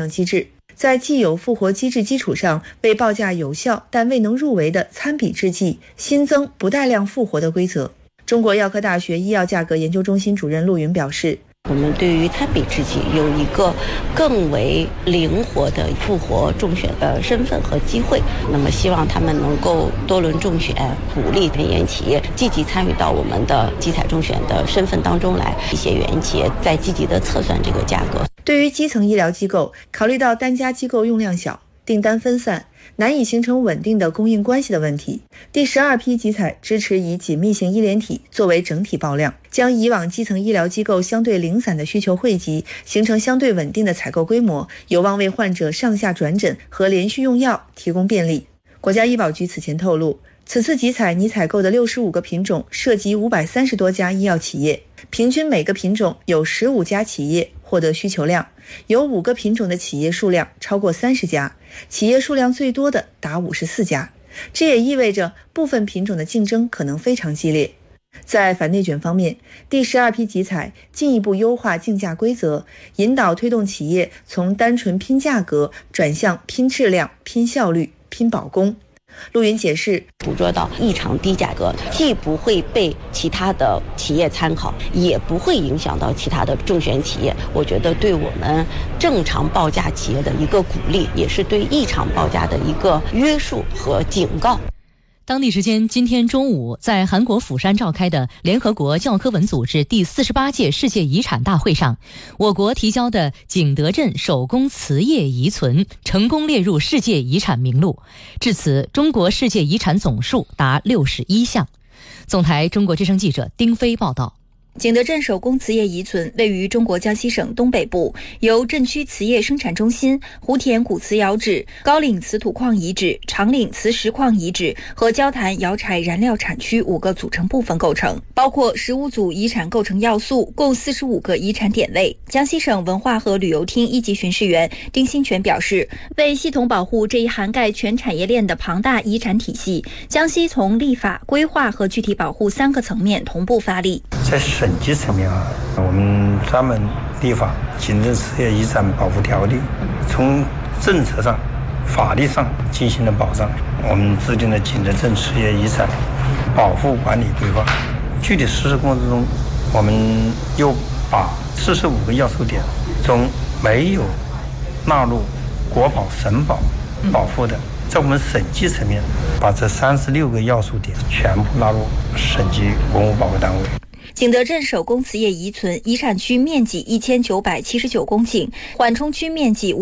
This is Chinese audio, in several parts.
整机制，在既有复活机制基础上，为报价有效但未能入围的参比制剂新增不带量复活的规则。中国药科大学医药价格研究中心主任陆云表示， 我们对于参比制剂有一个更为灵活的复活中选的身份和机会，那么希望他们能够多轮中选，鼓励原研企业积极参与到我们的集采中选的身份当中来，一些原研企业在积极的测算这个价格。 对于基层医疗机构，考虑到单家机构用量小，订单分散，难以形成稳定的供应关系的问题，第12批集采支持以紧密型医联体作为整体报量，将以往基层医疗机构相对零散的需求汇集，形成相对稳定的采购规模，有望为患者上下转诊和连续用药提供便利。国家医保局此前透露，此次集采拟采购的65个品种涉及530多家医药企业，平均每个品种有15家企业获得需求量，有5个品种的企业数量超过30家，企业数量最多的达54家。这也意味着部分品种的竞争可能非常激烈。在反内卷方面，第12批集采进一步优化竞价规则，引导推动企业从单纯拼价格转向拼质量、拼效率、拼保供。陆云解释， 捕捉到异常低价格，既不会被其他的企业参考，也不会影响到其他的中选企业。我觉得对我们正常报价企业的一个鼓励，也是对异常报价的一个约束和警告。 当地时间今天中午，在韩国釜山召开的联合国教科文组织第48届世界遗产大会上，我国提交的景德镇手工瓷业遗存成功列入世界遗产名录，至此中国世界遗产总数达61项。总台中国之声记者丁飞报道。 景德镇手工瓷业遗存位于中国江西省东北部，由镇区瓷业生产中心、湖田古瓷窑址、高岭瓷土矿遗址、长岭瓷石矿遗址和焦坛窑柴燃料产区5个组成部分构成，包括15组遗产构成要素，共45个遗产点位。江西省文化和旅游厅一级巡视员丁新全表示，为系统保护这一涵盖全产业链的庞大遗产体系，江西从立法、规划和具体保护3个层面同步发力。 在省级层面我们专门立法《景德镇瓷业遗产保护条例》，从政策上、法律上进行了保障。我们制定了景德镇瓷业遗产保护管理规划，具体实施过程中，我们又把45个要素点中没有纳入国保、省保保护的，在我们省级层面把这36个要素点全部纳入省级文物保护单位。 景德镇手工瓷业遗存遗产区面积1979公顷，缓冲区面积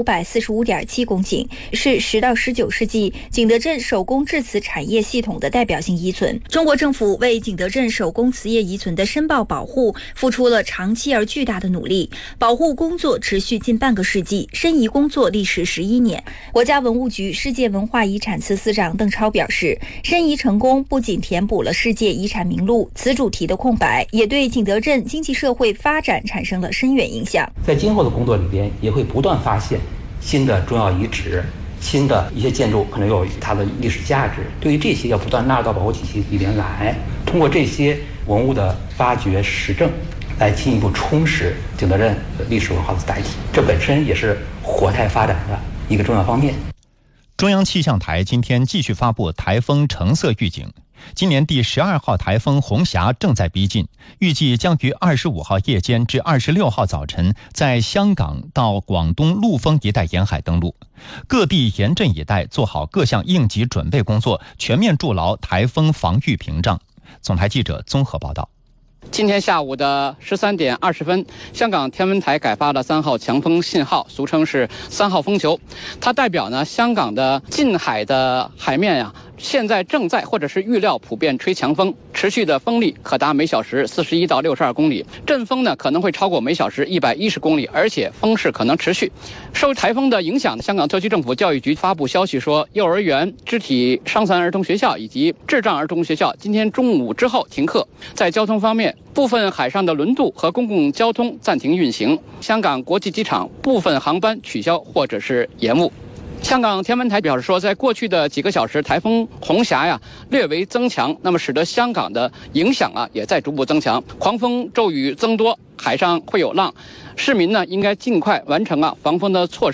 5545.7公顷，是10到19世纪景德镇手工制瓷产业系统的代表性遗存。中国政府为景德镇手工瓷业遗存的申报保护付出了长期而巨大的努力，保护工作持续近半个世纪，申遗工作历时11年。国家文物局世界文化遗产司司长邓超表示，申遗成功不仅填补了世界遗产名录此主题的空白，也对景德镇经济社会发展产生了深远影响。 在今后的工作里边，也会不断发现新的重要遗址、新的一些建筑可能有它的历史价值，对于这些要不断纳入到保护体系里边来，通过这些文物的发掘实证，来进一步充实景德镇历史文化的载体，这本身也是活态发展的一个重要方面。 中央气象台今天继续发布台风橙色预警。今年第12号台风红霞正在逼近，预计将于25号夜间至26号早晨在香港到广东陆丰一带沿海登陆。各地严阵以待，做好各项应急准备工作，全面筑牢台风防御屏障。总台记者综合报道。 今天下午的13点20分，香港天文台改发了3号强风信号，俗称是3号风球。它代表呢，香港的近海的海面现在正在或者是预料普遍吹强风，持续的风力可达每小时41到62公里，阵风呢可能会超过每小时110公里，而且风势可能持续。受台风的影响，香港特区政府教育局发布消息说，幼儿园、肢体伤残儿童学校以及智障儿童学校今天中午之后停课。在交通方面，部分海上的轮渡和公共交通暂停运行，香港国际机场部分航班取消或者是延误。香港天文台表示说，在过去的几个小时，台风红霞略微增强，那么使得香港的影响也在逐步增强，狂风骤雨增多，海上会有浪，市民呢应该尽快完成防风的措施。